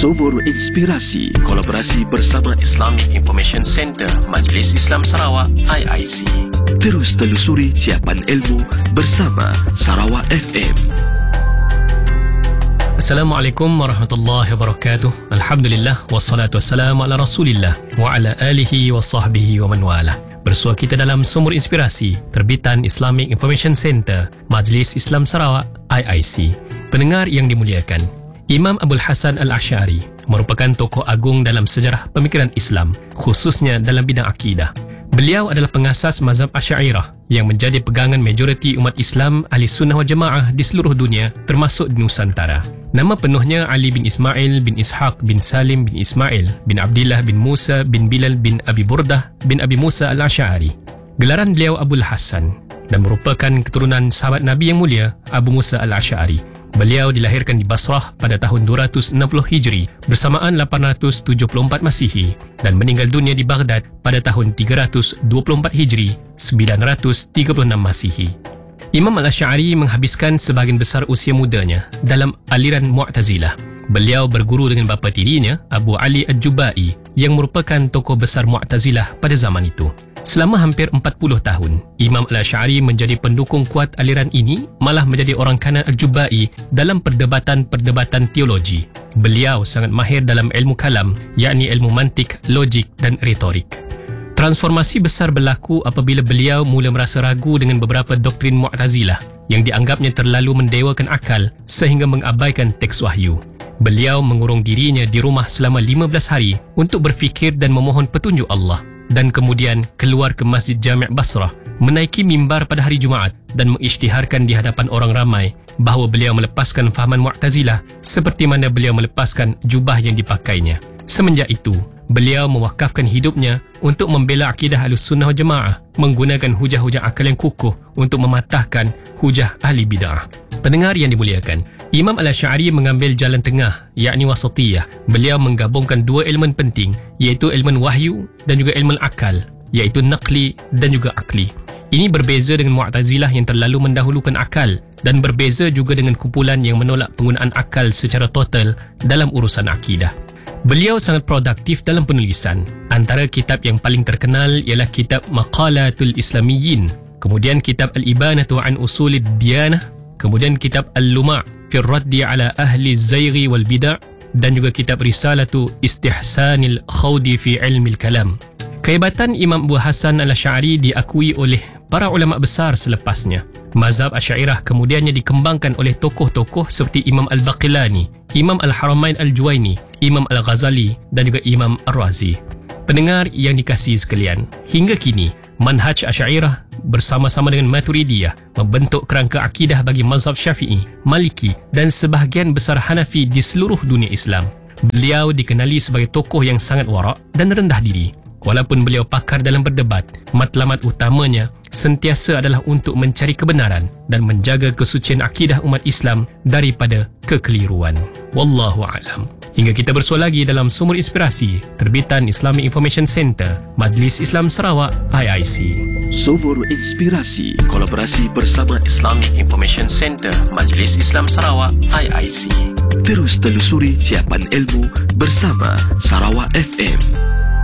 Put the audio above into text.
Sumur Inspirasi kolaborasi bersama Islamic Information Center Majlis Islam Sarawak IIC. Terus telusuri ciapan ilmu bersama Sarawak FM. Assalamualaikum warahmatullahi wabarakatuh. Alhamdulillah wassalatu wassalamu ala Rasulillah wa ala alihi wa sahbihi wa man wala. Bersua kita dalam Sumur Inspirasi terbitan Islamic Information Center Majlis Islam Sarawak IIC. Pendengar yang dimuliakan, Imam Abdul Hasan Al-Asy'ari merupakan tokoh agung dalam sejarah pemikiran Islam, khususnya dalam bidang akidah. Beliau adalah pengasas mazhab Asy'ariyah yang menjadi pegangan majoriti umat Islam Ahli Sunnah wal Jamaah di seluruh dunia, termasuk di Nusantara. Nama penuhnya Ali bin Ismail bin Ishaq bin Salim bin Ismail bin Abdillah bin Musa bin Bilal bin Abi Burdah bin Abi Musa Al-Asy'ari. Gelaran beliau Abul Hasan dan merupakan keturunan sahabat Nabi yang mulia Abu Musa Al-Asy'ari. Beliau dilahirkan di Basrah pada tahun 260 Hijri bersamaan 874 Masihi dan meninggal dunia di Baghdad pada tahun 324 Hijri 936 Masihi. Imam Al-Asy'ari menghabiskan sebahagian besar usia mudanya dalam aliran Mu'tazilah. Beliau berguru dengan bapa tirinya Abu Ali Al-Jubai yang merupakan tokoh besar Mu'tazilah pada zaman itu. Selama hampir 40 tahun, Imam Al-Asy'ari menjadi pendukung kuat aliran ini, malah menjadi orang kanan Al-Jubai dalam perdebatan-perdebatan teologi. Beliau sangat mahir dalam ilmu kalam, yakni ilmu mantik, logik dan retorik. Transformasi besar berlaku apabila beliau mula merasa ragu dengan beberapa doktrin Mu'tazilah yang dianggapnya terlalu mendewakan akal sehingga mengabaikan teks wahyu. Beliau mengurung dirinya di rumah selama 15 hari untuk berfikir dan memohon petunjuk Allah, dan kemudian keluar ke Masjid Jami' Basrah, menaiki mimbar pada hari Jumaat dan mengisytiharkan di hadapan orang ramai bahawa beliau melepaskan fahaman Mu'tazilah seperti mana beliau melepaskan jubah yang dipakainya. Semenjak itu, beliau mewakafkan hidupnya untuk membela akidah Ahlussunnah wal Jamaah, menggunakan hujah-hujah akal yang kukuh untuk mematahkan hujah ahli bid'ah. Pendengar yang dimuliakan, Imam Al-Asy'ari mengambil jalan tengah, yakni wasatiyah. Beliau menggabungkan dua elemen penting, iaitu elemen wahyu dan juga elemen akal, iaitu naqli dan juga akli. Ini berbeza dengan Mu'tazilah yang terlalu mendahulukan akal, dan berbeza juga dengan kumpulan yang menolak penggunaan akal secara total dalam urusan akidah. Beliau sangat produktif dalam penulisan. Antara kitab yang paling terkenal ialah kitab Maqalatul Islamiyyin, kemudian kitab Al-Ibanatu an Usulid Diyanah, kemudian kitab Al-Luma' fi Raddi ala Ahli Zayghi wal Bid'ah, dan juga kitab Risalatu Istihsanil Khawdi fi Ilmil Kalam. Kehebatan Imam Abu Hasan Al-Asy'ari diakui oleh para ulama besar selepasnya. Mazhab Asy'ariyah kemudiannya dikembangkan oleh tokoh-tokoh seperti Imam Al-Baqillani, Imam Al-Haramain Al-Juwaini, Imam Al-Ghazali dan juga Imam Ar-Razi. Pendengar yang dikasihi sekalian, hingga kini manhaj Asy'ariyah bersama-sama dengan Maturidiyah membentuk kerangka akidah bagi mazhab Syafi'i, Maliki dan sebahagian besar Hanafi di seluruh dunia Islam. Beliau dikenali sebagai tokoh yang sangat warak dan rendah diri. Walaupun beliau pakar dalam berdebat, matlamat utamanya sentiasa adalah untuk mencari kebenaran dan menjaga kesucian akidah umat Islam daripada kekeliruan. Wallahu a'lam. Hingga kita bersua lagi dalam Sumur Inspirasi terbitan Islamic Information Center Majlis Islam Sarawak IIC. Sumur Inspirasi kolaborasi bersama Islamic Information Center Majlis Islam Sarawak IIC. Terus telusuri ciapan ilmu bersama Sarawak FM.